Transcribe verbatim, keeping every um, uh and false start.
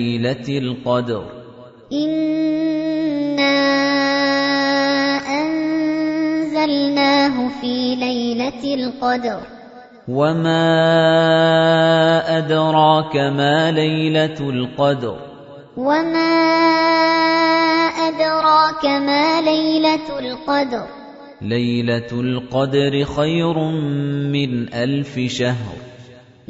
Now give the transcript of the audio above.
لَيْلَةِ الْقَدْرِ إِنَّا أَنزَلْنَاهُ فِي لَيْلَةِ الْقَدْرِ وَمَا أَدْرَاكَ مَا لَيْلَةُ الْقَدْرِ وَمَا أَدْرَاكَ مَا لَيْلَةُ الْقَدْرِ لَيْلَةُ الْقَدْرِ خَيْرٌ مِّنْ أَلْفِ شَهْرٍ